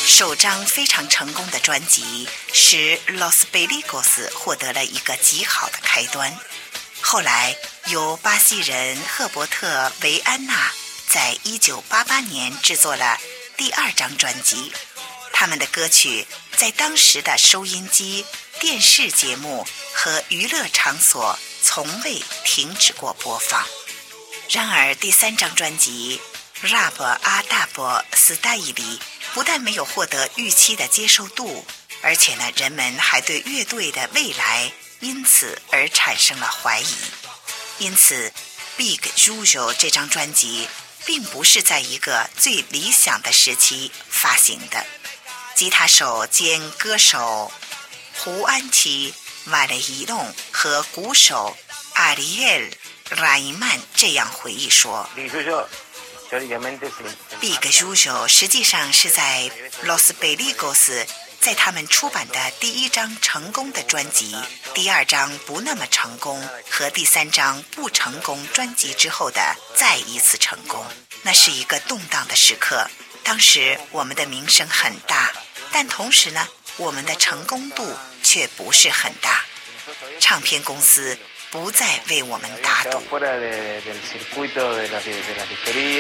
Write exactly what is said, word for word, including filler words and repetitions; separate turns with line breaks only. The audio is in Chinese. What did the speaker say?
首张非常成功的专辑使 Los Pericos 获得了一个极好的开端。后来由巴西人赫伯特·维安纳在一九八八年制作了第二张专辑，他们的歌曲在当时的收音机、电视节目和娱乐场所从未停止过播放。然而第三张专辑 Rap a Dub Style 不但没有获得预期的接受度，而且呢，人们还对乐队的未来因此而产生了怀疑。因此 Big Juju 这张专辑并不是在一个最理想的时期发行的。吉他手兼歌手胡安奇·瓦雷伊隆和鼓手阿里埃尔·拉伊曼这样回忆说， Big Juju 实际上是在 Los Pericos 在他们出版的第一张成功的专辑、第二张不那么成功和第三张不成功专辑之后的再一次成功。那是一个动荡的时刻，当时我们的名声很大，但同时呢，我们的成功度却不是很大，唱片公司不再为我们打赌。